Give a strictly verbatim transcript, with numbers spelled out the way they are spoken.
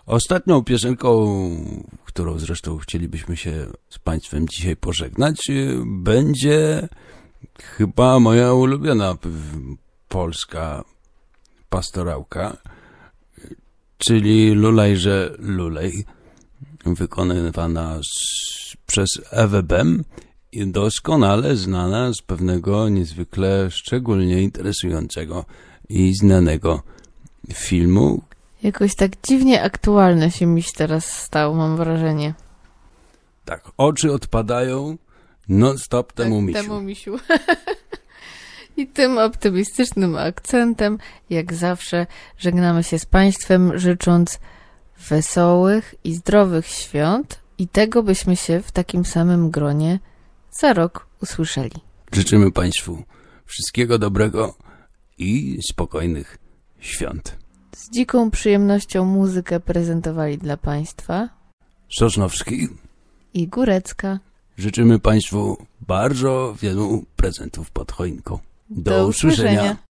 Ostatnią piosenką, którą zresztą chcielibyśmy się z Państwem dzisiaj pożegnać, będzie chyba moja ulubiona polska pastorałka, czyli Lulejże Lulej, wykonywana z, przez Ewę Bem i doskonale znana z pewnego niezwykle szczególnie interesującego i znanego filmu. Jakoś tak dziwnie aktualny się miś teraz stał, mam wrażenie. Tak, oczy odpadają non-stop temu tak, misiu. Temu misiu. I tym optymistycznym akcentem, jak zawsze, żegnamy się z Państwem, życząc wesołych i zdrowych świąt i tego, byśmy się w takim samym gronie za rok usłyszeli. Życzymy Państwu wszystkiego dobrego i spokojnych świąt. Z dziką przyjemnością muzykę prezentowali dla Państwa Sosnowski i Górecka. Życzymy Państwu bardzo wielu prezentów pod choinką. Do, Do usłyszenia. usłyszenia.